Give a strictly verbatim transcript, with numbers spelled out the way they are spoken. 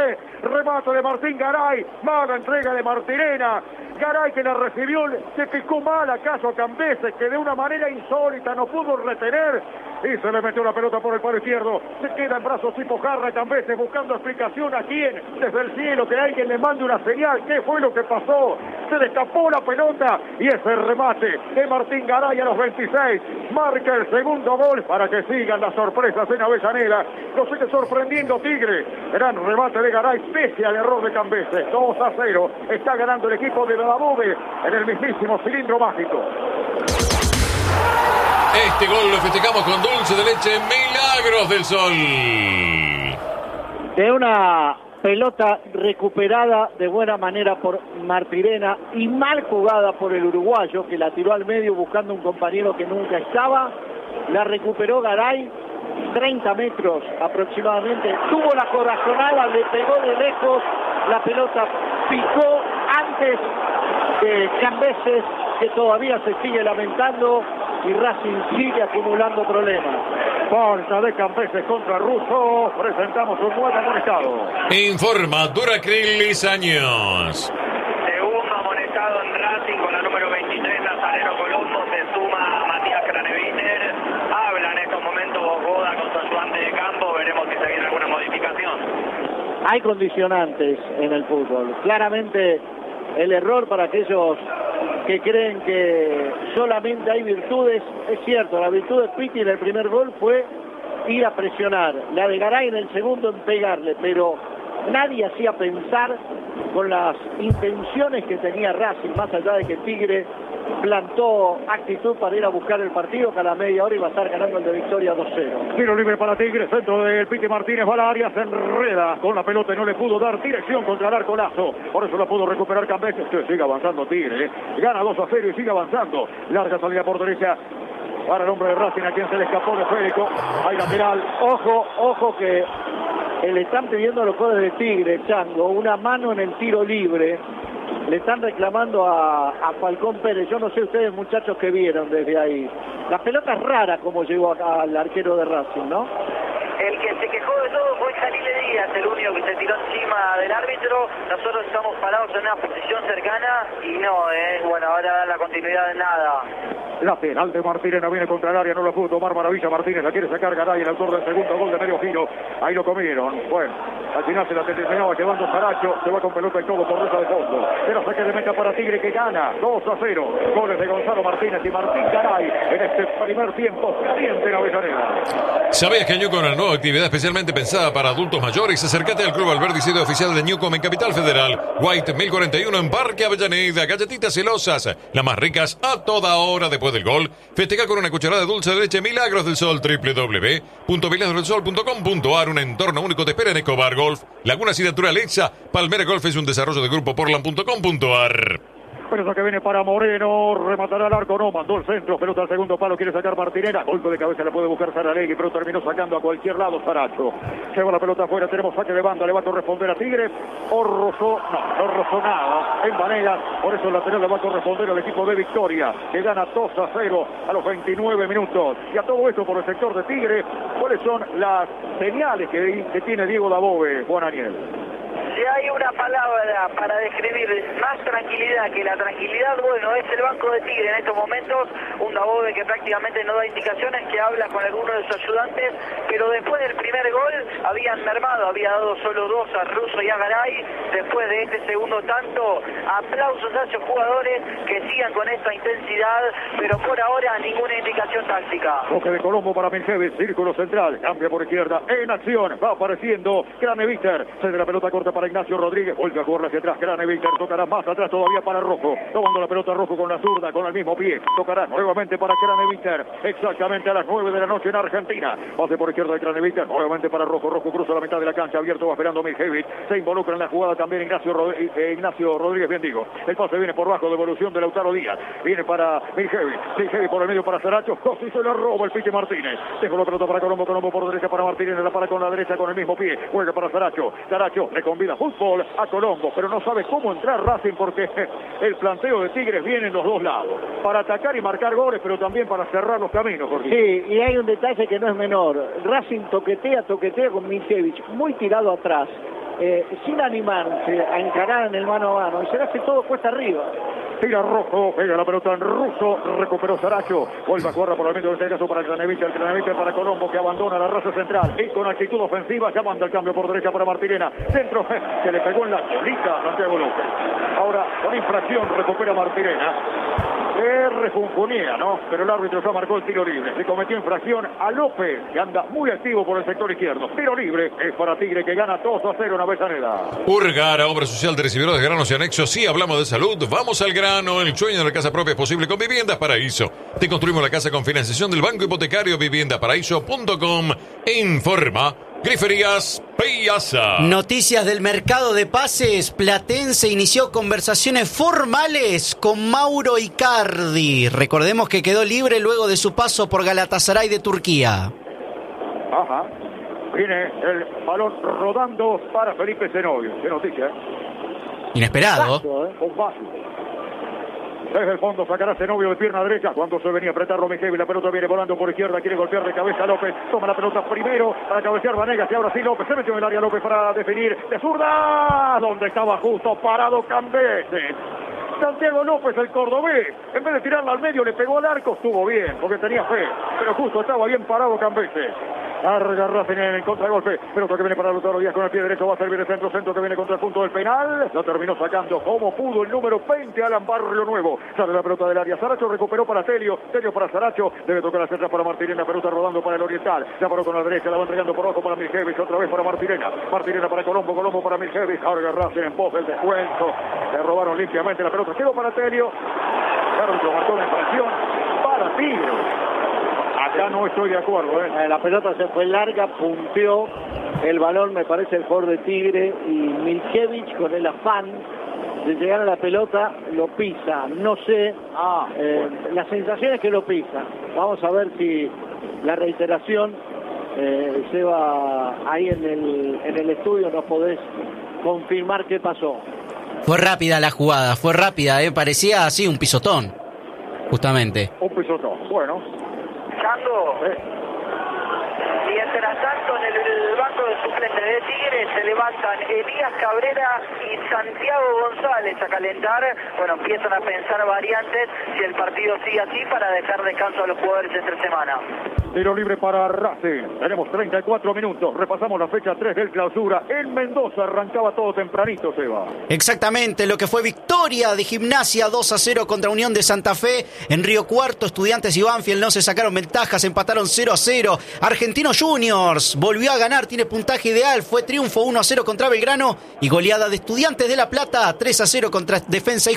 Bobe. Remate de Martín Garay. Mala entrega de Martirena. Garay que la recibió, se picó mal acaso a Cambeses, que de una manera insólita no pudo retener y se le metió la pelota por el palo izquierdo. Se queda en brazos tipo Jarra Cambeses buscando explicación a quién, desde el cielo, que alguien le mande una señal. ¿Qué fue lo que pasó? Se destapó la pelota y ese remate de Martín Garay a los veintiséis marca el segundo gol para que sigan las sorpresas en Avellaneda. Lo sigue sorprendiendo Tigre. Gran remate de Garay pese al error de Cambeses. dos a cero. Está ganando el equipo de la Bobe en el mismísimo cilindro mágico. Este gol lo festejamos con dulce de leche Milagros del Sol. De una pelota recuperada de buena manera por Martirena y mal jugada por el uruguayo, que la tiró al medio buscando un compañero que nunca estaba. La recuperó Garay, treinta metros aproximadamente. Tuvo la corazonada, le pegó de lejos. La pelota picó antes de Cambeses, que todavía se sigue lamentando, y Racing sigue acumulando problemas. Falta de Cambeses contra Russo. Presentamos un nuevo amonestado. Informa Duracrilis Años. Segundo amonestado en Racing con la número veintitrés, Nazareno Colombo. Se suma Matías Craneviter. Habla en estos momentos Bogoda con su ayudante de campo. Veremos si se viene alguna modificación. Hay condicionantes en el fútbol. Claramente el error para aquellos que creen que solamente hay virtudes, es cierto, la virtud de Pitti en el primer gol fue ir a presionar, la de Garay en el segundo en pegarle, pero nadie hacía pensar con las intenciones que tenía Racing, más allá de que Tigre plantó actitud para ir a buscar el partido, que a la media hora iba a estar ganando el de Victoria dos cero. Tiro libre para Tigre, centro del Piti Martínez, va al área, se enreda con la pelota y no le pudo dar dirección contra el arco Lazo, por eso la pudo recuperar Cambeses, que sigue avanzando Tigre, ¿eh? Gana dos a cero y sigue avanzando. Larga salida por derecha para el hombre de Racing, a quien se le escapó de Férico. Hay lateral. Ojo, ojo que le están pidiendo a los jugadores de Tigre, Chango, una mano en el tiro libre. Le están reclamando a, a Falcón Pérez. Yo no sé ustedes, muchachos, que vieron desde ahí. La pelota es rara como llegó acá al arquero de Racing, ¿no? El que se quejó de todo fue Jalile Díaz, el único que se tiró encima del árbitro. Nosotros estamos parados en una posición cercana y no, eh. bueno, ahora da la continuidad de nada. Lateral de Martínez, viene contra el área, no lo pudo tomar Maravilla Martínez, la quiere sacar Garay, el autor del segundo gol de medio giro. Ahí lo comieron. Bueno, al final se la terminaba llevando Saracho, se va con pelota y todo por ruta de fondo. Pero saque de meta para Tigre, que gana dos a cero. Goles de Gonzalo Martínez y Martín Garay en este primer tiempo caliente en Avellaneda. ¿Sabías que Newcom, una nueva actividad especialmente pensada para adultos mayores? Acércate al Club Alberdi, sede oficial de Newcom en Capital Federal. White mil cuarenta y uno en Parque Avellaneda. Galletitas celosas, las más ricas a toda hora después del gol. Festeja con una cucharada de dulce de leche Milagros del Sol. doble u doble u doble u punto milagros del sol punto com punto a r. Un entorno único te espera en Escobar Golf, Laguna Ciudad Alexa. Palmera Golf es un desarrollo de grupo portland punto com punto a r. Pelota que viene para Moreno, rematará al arco, no, mandó el centro, pelota al segundo palo, quiere sacar Martinera, golpe de cabeza, le puede buscar Saralegui, pero terminó sacando a cualquier lado Saracho. Lleva la pelota afuera, tenemos saque de banda, le va a corresponder a Tigre, o rozó, no, no rozó nada, en Vanegas, por eso el lateral le va a corresponder al equipo de Victoria, que gana dos a cero a los veintinueve minutos. Y a todo esto por el sector de Tigre, ¿cuáles son las señales que, que tiene Diego Dabove, Juan Aniel? Si hay una palabra para describir más tranquilidad que la tranquilidad, bueno, es el banco de Tigre en estos momentos. Un Dabove que prácticamente no da indicaciones, que habla con alguno de sus ayudantes, pero después del primer gol habían mermado, había dado solo dos a Russo y a Garay. Después de este segundo tanto, aplausos a esos jugadores que sigan con esta intensidad, pero por ahora ninguna indicación táctica. Toque de Colombo para Minjevic, círculo central, cambia por izquierda, en acción, va apareciendo Craneviter, cede la pelota corta para Ignacio Rodríguez, vuelve a jugar hacia atrás, Craneviter tocará más atrás todavía para Rojo, tomando la pelota Rojo con la zurda, con el mismo pie, tocará nuevamente para Craneviter, exactamente a las nueve de la noche en Argentina, pase por izquierda de Craneviter, nuevamente para Rojo, Rojo cruza la mitad de la cancha, abierto va esperando Minjevic, se involucra en la jugada también Ignacio, Rod eh, Ignacio Rodríguez, bien digo, el pase viene por bajo, devolución de Lautaro Díaz, viene para Minjevic, Minjevic por el medio para Saracho, y se la roba el Piti Martínez, dejó la pelota para Colombo, Colombo por derecha para Martínez, la para con la derecha con el mismo pie, juega para Saracho, Saracho le convida fútbol a Colombo, pero no sabe cómo entrar Racing porque el planteo de Tigres viene en los dos lados, para atacar y marcar goles, pero también para cerrar los caminos, Jorge. Sí, y hay un detalle que no es menor, Racing toquetea, toquetea con Minjevic, muy tirado atrás, eh, sin animarse a encarar en el mano a mano, y se le hace todo cuesta arriba. Tira Rojo, pega la pelota en Russo, recuperó Saracho, vuelve a jugar por el medio del caso para Granevich, el Granevich para Colombo, que abandona la raza central y con actitud ofensiva ya manda el cambio por derecha para Martirena, centro que le pegó en la colita a Santiago López. Ahora con infracción recupera Martirena, que refunfunía, ¿no? Pero el árbitro ya marcó el tiro libre, se cometió infracción a López, que anda muy activo por el sector izquierdo. Tiro libre es para Tigre, que gana dos a cero en Avellaneda. Urgara, obra social de recibidores de granos y anexos. Sí, hablamos de salud, vamos al grano. El sueño de la casa propia es posible con Viviendas Paraíso. Te construimos la casa con financiación del Banco Hipotecario. vivienda paraíso punto com. Informa Griferías Piazza. Noticias del mercado de pases. Platense inició conversaciones formales con Mauro Icardi. Recordemos que quedó libre luego de su paso por Galatasaray de Turquía. Ajá. Viene el balón rodando para Felipe Zenobio. Qué noticia, ¿eh? Inesperado. Paso, ¿eh? Un paso. Desde el fondo sacará Zenobio de pierna derecha. Cuando se venía a apretar Romichevi, la pelota viene volando por izquierda. Quiere golpear de cabeza a López. Toma la pelota primero para cabecear Vanegas. Y ahora sí López se metió en el área López para definir de zurda. Donde estaba justo parado Cambese. Santiago López, el cordobés, en vez de tirarla al medio, le pegó al arco. Estuvo bien, porque tenía fe. Pero justo estaba bien parado Cambese. Larga Racing en el contragolpe. Pelota que viene para Lautaro Díaz con el pie derecho. Va a servir el centro. Centro que viene contra el punto del penal. Lo terminó sacando como pudo el número veinte, Alan Barrio Nuevo. Sale la pelota del área. Saracho recuperó para Telio. Telio para Saracho. Debe tocar la central para Martirena. Pelota rodando para el Oriental. Ya paró con la derecha. La va entregando por abajo para Miljevich. Otra vez para Martirena. Martirena para Colombo. Colombo para Miljevich. Larga Racing en pos del descuento. Le robaron limpiamente la pelota. Quedó para Telio. El árbitro marcó la infracción para Tigre. Acá no estoy de acuerdo, ¿eh? Eh, la pelota se fue larga, punteó el balón, me parece el jugador de Tigre, y Miljevich con el afán de llegar a la pelota lo pisa. No sé, Ah, eh, la sensación es que lo pisa. Vamos a ver si la reiteración, eh, Seba, ahí en el, en el estudio nos podés confirmar qué pasó. Fue rápida la jugada, fue rápida, ¿eh? Parecía así un pisotón, justamente. un pisotón. Bueno. Chando, Eh. mientras tanto en el banco de suplentes de Tigre se levantan Elías Cabrera y Santiago González a calentar. Bueno, empiezan a pensar variantes si el partido sigue así para dejar descanso a los jugadores entre semana. Tiro libre para Racing. Tenemos treinta y cuatro minutos. Repasamos la fecha tres del clausura. En Mendoza arrancaba todo tempranito, Seba. Exactamente, lo que fue victoria de Gimnasia dos a cero contra Unión de Santa Fe. En Río Cuarto, Estudiantes y Banfield no se sacaron ventajas, empataron cero a cero. Argentinos Juniors volvió a ganar, tiene puntaje ideal. Fue triunfo uno a cero contra Belgrano y goleada de Estudiantes de La Plata tres a cero contra Defensa y